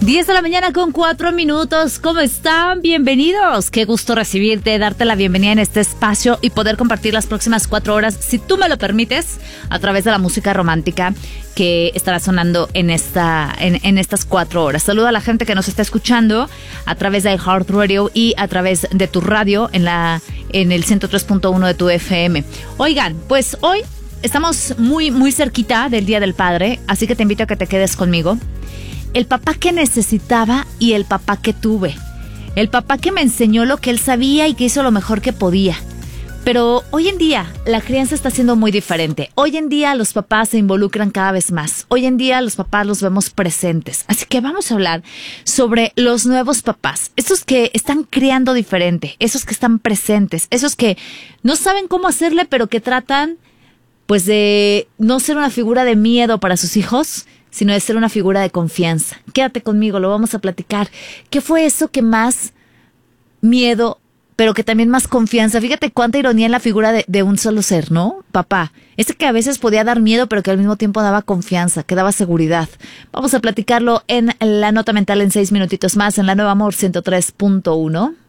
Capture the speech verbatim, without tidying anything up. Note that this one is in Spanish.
diez de la mañana con cuatro minutos. ¿Cómo están? Bienvenidos. Qué gusto recibirte, darte la bienvenida en este espacio y poder compartir las próximas cuatro horas, si tú me lo permites, a través de la música romántica que estará sonando en esta en, en estas cuatro horas. Saludo a la gente que nos está escuchando a través de iHeartRadio y a través de tu radio en la en el ciento tres punto uno de tu F M. Oigan, pues hoy estamos muy muy cerquita del Día del Padre, así que te invito a que te quedes conmigo. El papá que necesitaba y el papá que tuve. El papá que me enseñó lo que él sabía y que hizo lo mejor que podía. Pero hoy en día la crianza está siendo muy diferente. Hoy en día los papás se involucran cada vez más. Hoy en día los papás los vemos presentes. Así que vamos a hablar sobre los nuevos papás. Esos que están criando diferente. Esos que están presentes. Esos que no saben cómo hacerle, pero que tratan pues de no ser una figura de miedo para sus hijos, sino de ser una figura de confianza. Quédate conmigo, lo vamos a platicar. ¿Qué fue eso que más miedo, pero que también más confianza? Fíjate cuánta ironía en la figura de, de un solo ser, ¿no? Papá. Ese que a veces podía dar miedo, pero que al mismo tiempo daba confianza, que daba seguridad. Vamos a platicarlo en La Nota Mental en seis minutitos más, en La Nueva Amor ciento tres punto uno.